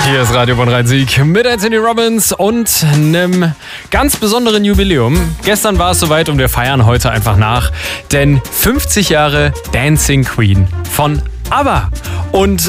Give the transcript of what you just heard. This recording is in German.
Hier ist Radio Bonn Rhein-Sieg mit Anthony Robbins und einem ganz besonderen Jubiläum. Gestern war es soweit und wir feiern heute einfach nach, denn 50 Jahre Dancing Queen von ABBA. Und